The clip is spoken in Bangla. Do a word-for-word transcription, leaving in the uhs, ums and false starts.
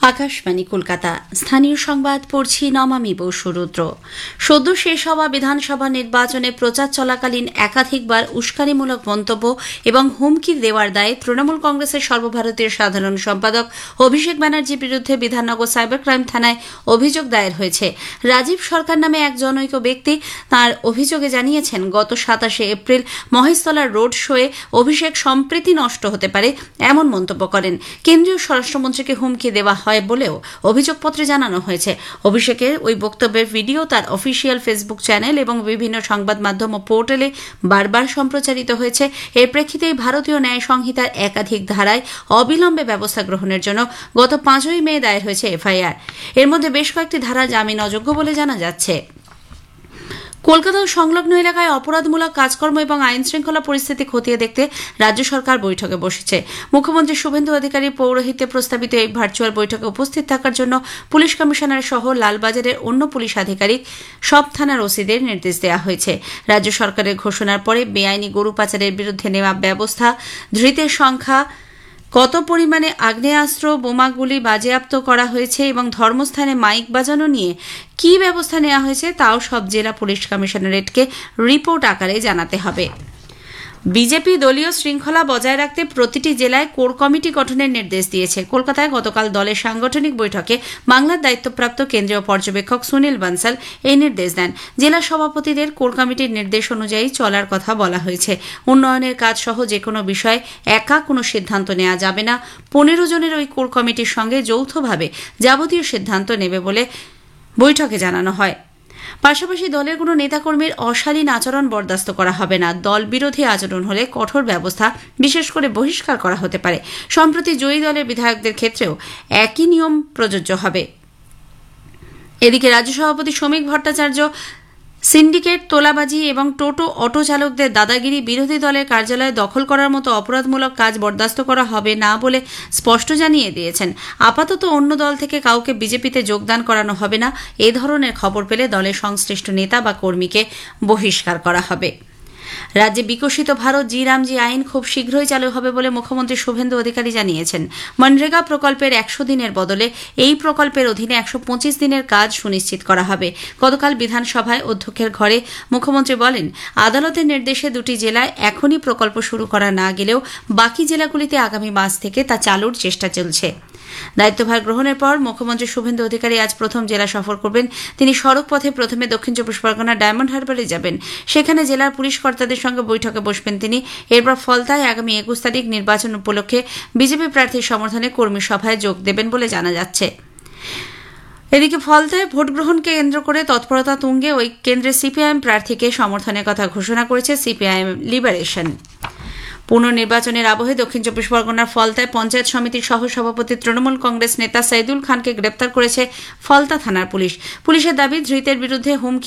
আকাশবাণী কলকাতা স্থানীয় সংবাদ পড়ছি নমামি বসুরুদ্র। সদ্য শেষ হওয়া বিধানসভা নির্বাচনে প্রচার চলাকালীন একাধিকবার উস্কানিমূলক মন্তব্য এবং হুমকি দেওয়ার দায়ে তৃণমূল কংগ্রেসের সর্বভারতীয় সাধারণ সম্পাদক অভিষেক ব্যানার্জির বিরুদ্ধে বিধাননগর সাইবার ক্রাইম থানায় অভিযোগ দায়ের হয়েছে। রাজীব সরকার নামে এক জনৈক ব্যক্তি তাঁর অভিযোগে জানিয়েছেন, গত সাতাশে এপ্রিল মহেশতলার রোড শোয়ে অভিষেক সম্প্রীতি নষ্ট হতে পারে এমন মন্তব্য করেন। কেন্দ্রীয় স্বরাষ্ট্রমন্ত্রীকে হুমকি দেওয়া হয় বলেও অভিযোগপত্রে জানানো হয়েছে। অভিষেকের ওই বক্তব্যের ভিডিও তার অফিসিয়াল ফেসবুক চ্যানেল এবং বিভিন্ন সংবাদ মাধ্যম ও পোর্টালে বারবার সম্প্রচারিত হয়েছে। এর প্রেক্ষিতেই ভারতীয় ন্যায় সংহিতার একাধিক ধারায় অবিলম্বে ব্যবস্থা গ্রহণের জন্য গত পাঁচই মে দায়ের হয়েছে এফআইআর। এর মধ্যে বেশ কয়েকটি ধারা জামিন অযোগ্য বলে জানা যাচ্ছে। কলকাতা ও সংলগ্ন এলাকায় অপরাধমূলক কাজকর্ম এবং আইন শৃঙ্খলা পরিস্থিতি খতিয়ে দেখতে রাজ্য সরকার বৈঠকে বসেছে। মুখ্যমন্ত্রী শুভেন্দু অধিকারীর পৌরোহিত্যে প্রস্তাবিত এই ভার্চুয়াল বৈঠকে উপস্থিত থাকার জন্য পুলিশ কমিশনার সহ লালবাজারের অন্য পুলিশ আধিকারিক সব থানার ওসিদের নির্দেশ দেওয়া হয়েছে। রাজ্য সরকারের ঘোষণার পরে বেআইনি গরু পাচারের বিরুদ্ধে নেওয়া ব্যবস্থা, ধৃতের সংখ্যা, কত পরিমাণে আগ্নেয়াস্ত্র বোমাগুলি বাজেয়াপ্ত করা হয়েছে এবং ধর্মস্থানে মাইক বাজানো নিয়ে কী ব্যবস্থা নেওয়া হয়েছে তাও সব জেলা পুলিশ কমিশনারেটকে রিপোর্ট আকারে জানাতে হবে। বিজেপি দলীয় শৃঙ্খলা বজায় রাখতে প্রতিটি জেলায় কোর কমিটি গঠনের নির্দেশ দিয়েছে। কলকাতায় গতকাল দলের সাংগঠনিক বৈঠকে বাংলার দায়িত্বপ্রাপ্ত কেন্দ্রীয় পর্যবেক্ষক সুনীল বানসাল এই নির্দেশ দেন। জেলা সভাপতিদের কোর কমিটির নির্দেশ অনুযায়ী চলার কথা বলা হয়েছে। উন্নয়নের কাজ সহ যে কোনো বিষয়ে একা কোনো সিদ্ধান্ত নেওয়া যাবে না। পনেরো জনের ওই কোর কমিটির সঙ্গে যৌথভাবে যাবতীয় সিদ্ধান্ত নেবে বলে বৈঠকে জানানো হয়। পাশাপাশি দলের কোনো নেতাকর্মীর অশালীন আচরণ বরদাস্ত করা হবে না। দল বিরোধী আচরণ হলে কঠোর ব্যবস্থা, বিশেষ করে বহিষ্কার করা হতে পারে। সম্প্রতি জয়ী দলের বিধায়কদের ক্ষেত্রেও একই নিয়ম প্রযোজ্য হবে। এদিকে রাজ্য সভাপতি শ্রমিক ভট্টাচার্য সিন্ডিকেট, তোলাবাজি এবং টোটো অটো চালকদের দাদাগিরি, বিরোধী দলের কার্যালয় দখল করার মতো অপরাধমূলক কাজ বরদাস্ত করা হবে না বলে স্পষ্ট জানিয়ে দিয়েছেন। আপাতত অন্য দল থেকে কাউকে বিজেপিতে যোগদান করানো হবে না। এ ধরনের খবর পেলে দলের সংশ্লিষ্ট নেতা বা কর্মীকে বহিষ্কার করা হবে। রাজ্যে বিকশিত ভারত জি রামজি আইন খুব শীঘ্রই চালু হবে বলে মুখ্যমন্ত্রী শুভেন্দু অধিকারী জানিয়েছেন। মনরেগা প্রকল্পের একশো দিনের বদলে এই প্রকল্পের অধীনে একশো পঁচিশ দিনের কাজ সুনিশ্চিত করা হবে। গতকাল বিধানসভায় অধ্যক্ষের ঘরে মুখ্যমন্ত্রী বলেন, আদালতের নির্দেশে দুটি জেলায় এখনই প্রকল্প শুরু করা না গেলেও বাকি জেলাগুলিতে আগামী মাস থেকে তা চালুর চেষ্টা চলছে। দায়িত্বভার গ্রহণের পর মুখ্যমন্ত্রী শুভেন্দু অধিকারী আজ প্রথম জেলা সফর করবেন। তিনি সড়ক পথে প্রথমে দক্ষিণ চব্বিশ পরগনার ডায়মন্ড হারবারে যাবেন। সেখানে জেলার পুলিশ কর্তাদের সঙ্গে বৈঠকে বসবেন তিনি। এরপর ফলতায় আগামী একুশ তারিখ নির্বাচন উপলক্ষে বিজেপি প্রার্থীর সমর্থনে কর্মী সভায় যোগ দেবেন বলে জানা যাচ্ছে। এদিকে ফলতায় ভোট গ্রহণকে কেন্দ্র করে তৎপরতা তুঙ্গে ওই কেন্দ্রের সিপিআইএম প্রার্থীকে সমর্থনের কথা ঘোষণা করেছে সিপিআইএম লিবারেশন। পুনর্নির্বাচনের আবহে দক্ষিণ চব্বিশ পরগনার ফলতায় পঞ্চায়েত সমিতির সহ সভাপতি তৃণমূল কংগ্রেস নেতা সাইদুল খানকে গ্রেপ্তার করেছে ফলতা থানার পুলিশ। পুলিশের দাবি, ধৃতের বিরুদ্ধে হুমকি